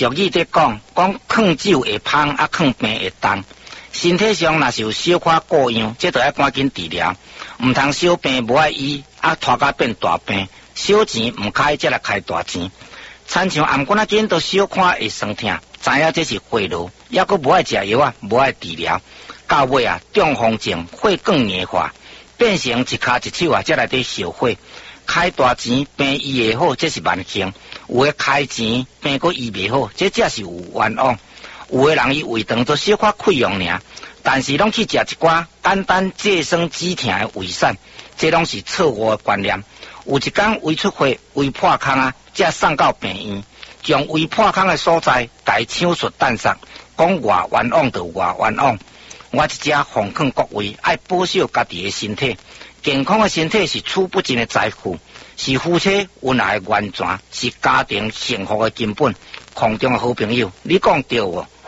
俗语在讲劝酒会芳，劝病会重。身体上若是有小可过样，这就要赶紧治疗，唔通小病无爱医，拖甲变大病。小钱唔开，则来开大钱。亲像颔管紧都小看会酸痛，知影这是血癆，抑阁无爱食药无爱治疗，到尾中风症，血更硬化，变成一骹一手才来得烧火。开大钱病医会好，这是万幸；有诶开钱病阁医袂好，这才是有冤枉。有诶人伊胃肠都小可溃疡尔，但是拢去食一寡简单戒生止痛诶胃散，这拢是错误诶观念。有一天胃出血、胃破空才送到病院，将胃破空诶所在改手术探索，讲偌冤枉就偌冤枉。我一只奉劝各位爱保守家己诶身体，健康诶身体是储不尽诶财富，是夫妻恩爱诶源泉，是家庭幸福诶根本。空中诶好朋友，你讲对无？